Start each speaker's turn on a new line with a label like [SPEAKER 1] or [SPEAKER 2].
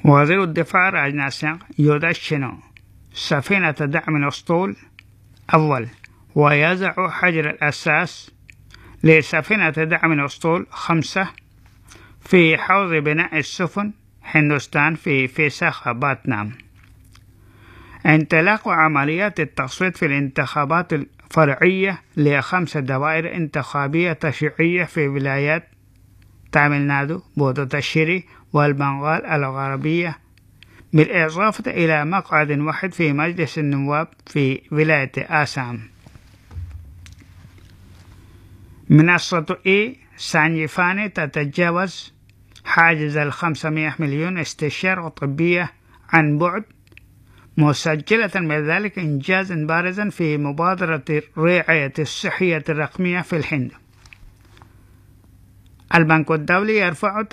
[SPEAKER 1] وزير الدفاع راجناث سينغ يدشن سفينة دعم الأسطول أول ويزع حجر الأساس لسفينة دعم الأسطول 5 في حوض بناء السفن هندوستان في فيساخاباتنام. انطلاق عمليات التصويت في الانتخابات الفرعية ل5 دوائر انتخابية تشريعية في ولايات تاميل نادو، بودوتشيري والبنغال الغربية، بالإضافة إلى مقعد واحد في مجلس النواب في ولاية آسام. منصة سانجيفاني تتجاوز حاجز 500 مليون استشارة طبية عن بعد، مسجلة بذلك إنجازا بارزا في مبادرة الرعاية الصحية الرقمية في الهند. البنك الدولي يرفع